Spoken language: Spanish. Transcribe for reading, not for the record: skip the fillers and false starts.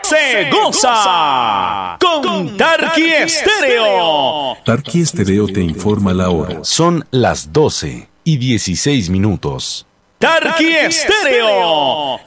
se goza con Tarqui Estéreo. Tarqui Estéreo te informa la hora. Son las 12:16. Tarqui Estéreo,